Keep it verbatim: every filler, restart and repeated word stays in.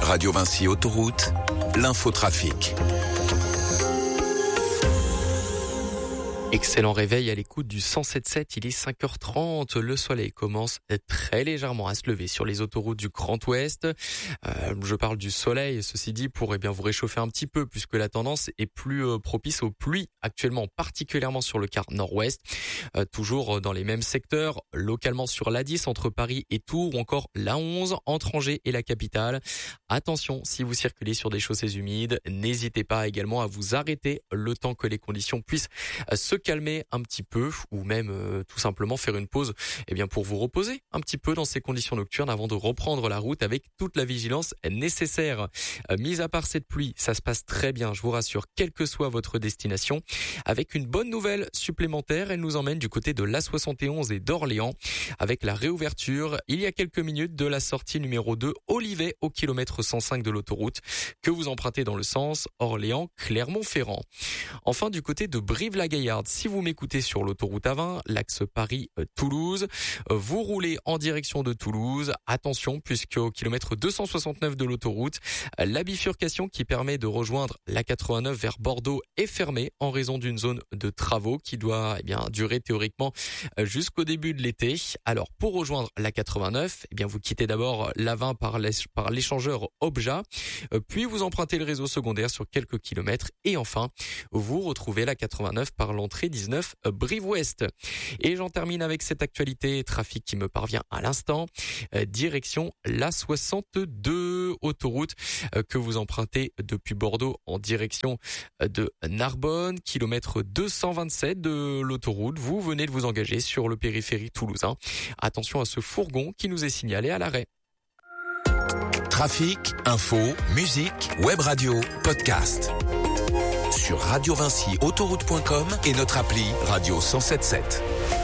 Radio Vinci Autoroute, l'infotrafic. Excellent réveil à l'écoute du cent sept sept, il est cinq heures trente, le soleil commence très légèrement à se lever sur les autoroutes du Grand Ouest. Euh, je parle du soleil, ceci dit, pour eh bien vous réchauffer un petit peu puisque la tendance est plus euh, propice aux pluies actuellement, particulièrement sur le quart nord-ouest. Euh, toujours dans les mêmes secteurs, localement sur l'A dix entre Paris et Tours ou encore l'A onze entre Angers et la capitale. Attention, si vous circulez sur des chaussées humides, n'hésitez pas également à vous arrêter le temps que les conditions puissent euh, se calmer un petit peu ou même euh, tout simplement faire une pause eh bien pour vous reposer un petit peu dans ces conditions nocturnes avant de reprendre la route avec toute la vigilance nécessaire. Euh, mis à part cette pluie, ça se passe très bien, je vous rassure, quelle que soit votre destination. Avec une bonne nouvelle supplémentaire, elle nous emmène du côté de l'A soixante et onze et d'Orléans avec la réouverture il y a quelques minutes de la sortie numéro deux Olivet au kilomètre cent cinq de l'autoroute que vous empruntez dans le sens Orléans-Clermont-Ferrand. Enfin, du côté de Brive-la-Gaillarde, si vous m'écoutez sur l'autoroute A vingt, l'axe Paris-Toulouse, vous roulez en direction de Toulouse. Attention, puisque au kilomètre deux cent soixante-neuf de l'autoroute, la bifurcation qui permet de rejoindre l'A quatre-vingt-neuf vers Bordeaux est fermée en raison d'une zone de travaux qui doit eh bien durer théoriquement jusqu'au début de l'été. Alors pour rejoindre l'A quatre-vingt-neuf, eh bien vous quittez d'abord l'A vingt par l'échangeur Obja, puis vous empruntez le réseau secondaire sur quelques kilomètres et enfin vous retrouvez l'A quatre-vingt-neuf par l'entrée dix-neuf Brive-Ouest. Et j'en termine avec cette actualité trafic qui me parvient à l'instant. Euh, direction l'A soixante-deux, autoroute euh, que vous empruntez depuis Bordeaux en direction de Narbonne, kilomètre deux cent vingt-sept de l'autoroute. Vous venez de vous engager sur le périphérique toulousain. Attention à ce fourgon qui nous est signalé à l'arrêt. Trafic, info, musique, web radio, podcast. Sur radio vinci autoroute point com et notre appli Radio cent sept sept.